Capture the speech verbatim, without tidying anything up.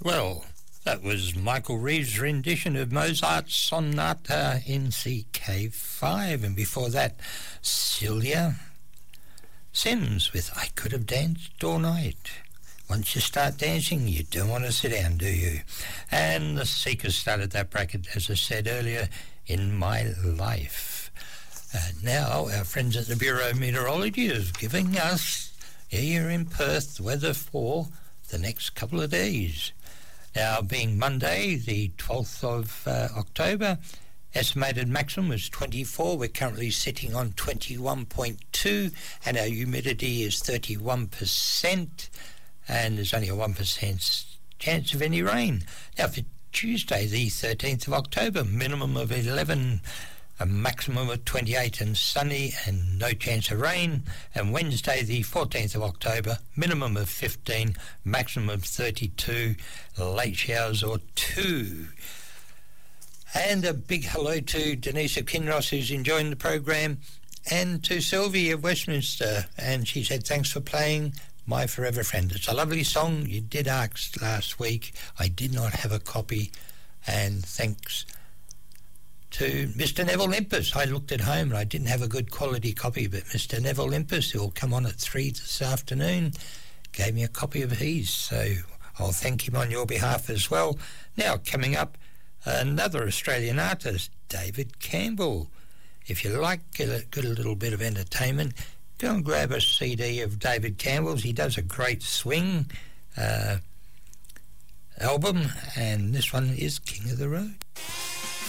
Well, that was Michael Reeves' rendition of Mozart's Sonata in C K five, and before that, Celia Sims with I Could Have Danced All Night. Once you start dancing, you don't want to sit down, do you? And the Seekers started that bracket, as I said earlier, In My Life. And now our friends at the Bureau of Meteorology is giving us, here in Perth, weather for the next couple of days. Now, being Monday, the twelfth of uh, October, estimated maximum was twenty-four. We're currently sitting on twenty-one point two, and our humidity is thirty-one percent, and there's only a one percent chance of any rain. Now, for Tuesday, the thirteenth of October, minimum of eleven, a maximum of twenty-eight and sunny and no chance of rain. And Wednesday, the fourteenth of October, minimum of fifteen, maximum of thirty-two, late showers or two. And a big hello to Denise of Kinross, who's enjoying the program, and to Sylvie of Westminster. And she said, thanks for playing My Forever Friend. It's a lovely song. You did ask last week. I did not have a copy. And thanks to Mister Neville Limpus. I looked at home and I didn't have a good quality copy, but Mister Neville Limpus, who will come on at three this afternoon, gave me a copy of his, so I'll thank him on your behalf as well. Now, coming up, another Australian artist, David Campbell. If you like get a good little bit of entertainment, go and grab a C D of David Campbell's. He does a great swing uh, album, and this one is King of the Road.